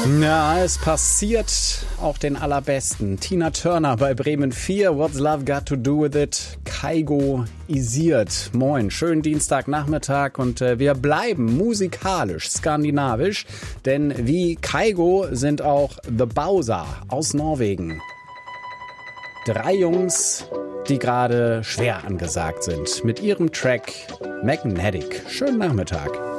Ja, es passiert auch den Allerbesten. Tina Turner bei Bremen 4, What's Love Got to Do With It? Kaigo isiert. Moin, schönen Dienstagnachmittag und wir bleiben musikalisch skandinavisch, denn wie Kaigo sind auch The Bowser aus Norwegen 3 Jungs, die gerade schwer angesagt sind mit ihrem Track Magnetic. Schönen Nachmittag.